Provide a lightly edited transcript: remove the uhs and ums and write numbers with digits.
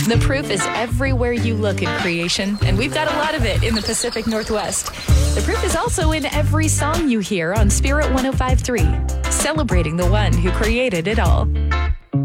The proof is everywhere you look in creation, and we've got a lot of it in the Pacific Northwest. The proof is also in every song you hear on Spirit 105.3, celebrating the one who created it all.